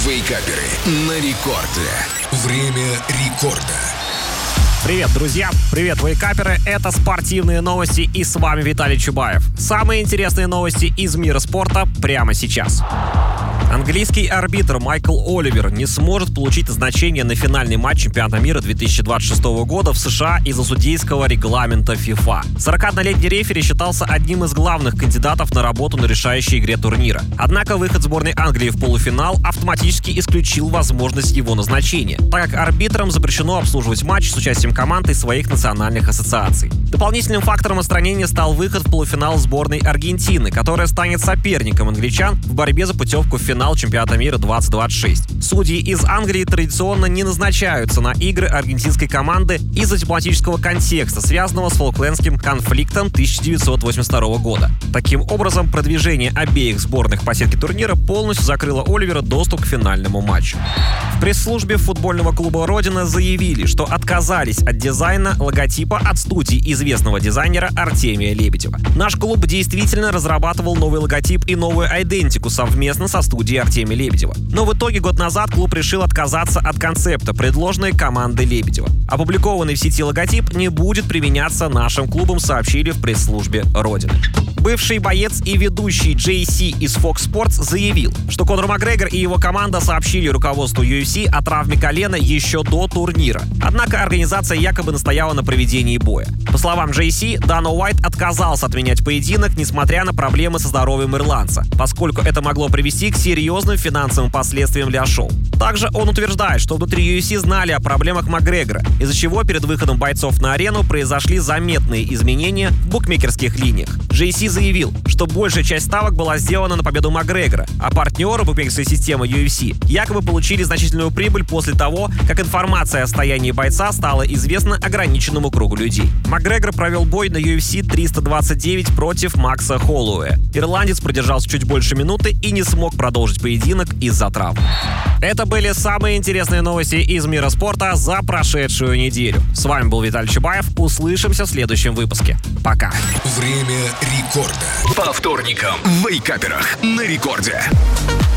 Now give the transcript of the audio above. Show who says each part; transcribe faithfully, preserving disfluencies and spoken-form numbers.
Speaker 1: Вейкаперы на рекорде. Время рекорда.
Speaker 2: Привет, друзья! Привет, вейкаперы! Это спортивные новости, и с вами Виталий Чубаев. Самые интересные новости из мира спорта прямо сейчас. Английский арбитр Майкл Оливер не сможет получить назначение на финальный матч чемпионата мира две тысячи двадцать шестого года в США из-за судейского регламента FIFA. сорокаоднолетний рефери считался одним из главных кандидатов на работу на решающей игре турнира. Однако выход сборной Англии в полуфинал автоматически исключил возможность его назначения, так как арбитрам запрещено обслуживать матч с участием команд из своих национальных ассоциаций. Дополнительным фактором отстранения стал выход в полуфинал сборной Аргентины, которая станет соперником англичан в борьбе за путевку в финал чемпионата мира двадцать двадцать шесть. Судьи из Англии традиционно не назначаются на игры аргентинской команды из-за дипломатического контекста, связанного с Фолклендским конфликтом тысяча девятьсот восемьдесят второго года. Таким образом, продвижение обеих сборных по сетке турнира полностью закрыло Оливера доступ к финальному матчу. В пресс-службе футбольного клуба «Родина» заявили, что отказались от дизайна логотипа от студии известного дизайнера Артемия Лебедева. Наш клуб действительно разрабатывал новый логотип и новую идентику совместно со студией Артемия Лебедева. Но в итоге год назад клуб решил отказаться от концепта, предложенной командой Лебедева. Опубликованный в сети логотип не будет применяться нашим клубом, сообщили в пресс-службе «Родины». Бывший боец и ведущий Джей Си из Fox Sports заявил, что Конор Макгрегор и его команда сообщили руководству ю эф си о травме колена еще до турнира. Однако организация якобы настояла на проведении боя. По словам Джей Си, Дана Уайт отказался отменять поединок, несмотря на проблемы со здоровьем ирландца, поскольку это могло привести к серьезным финансовым последствиям для шоу. Также он утверждает, что внутри ю эф си знали о проблемах Макгрегора, из-за чего перед выходом бойцов на арену произошли заметные изменения в букмекерских линиях. Джей Си заявил, что большая часть ставок была сделана на победу Макгрегора, а партнеры букмекерской системы ю эф си якобы получили значительную прибыль после того, как информация о состоянии бойца стала известна ограниченному кругу людей. Макгрегор провел бой на ю эф си триста двадцать девять против Макса Холлоуэя. Ирландец продержался чуть больше минуты и не смог продолжить поединок из-за травм. Это были самые интересные новости из мира спорта за прошедшую неделю. С вами был Виталий Чубаев. Услышимся в следующем выпуске. Пока.
Speaker 1: Время рекорда. По вторникам в Вейкаперах на рекорде.